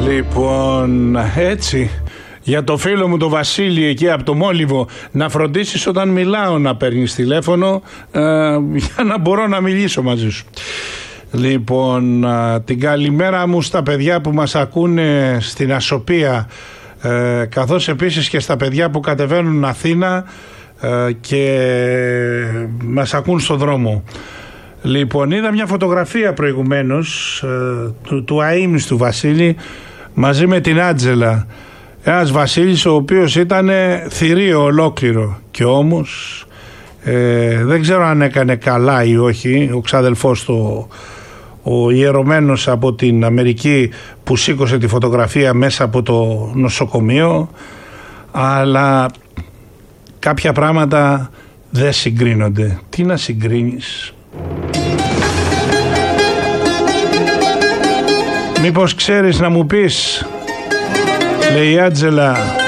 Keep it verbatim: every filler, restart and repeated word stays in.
Λοιπόν, έτσι, για το φίλο μου το Βασίλη εκεί από το Μόλιβο, να φροντίσεις όταν μιλάω να παίρνεις τηλέφωνο, ε, για να μπορώ να μιλήσω μαζί σου. Λοιπόν, ε, την καλημέρα μου στα παιδιά που μας ακούνε στην Ασοπία, ε, καθώς επίσης και στα παιδιά που κατεβαίνουν Αθήνα ε, και μας ακούν στο δρόμο. Λοιπόν, είδα μια φωτογραφία προηγουμένως ε, του, του αείμνηστου Βασίλη μαζί με την Άντζελα. Ένας Βασίλης ο οποίος ήταν θηρίο ολόκληρο και όμως ε, δεν ξέρω αν έκανε καλά ή όχι ο ξαδελφός του, ο ιερωμένος από την Αμερική που σήκωσε τη φωτογραφία μέσα από το νοσοκομείο, αλλά κάποια πράγματα δεν συγκρίνονται. Τι να συγκρίνεις? Μήπως ξέρεις να μου πεις, λέει η Άντζελα,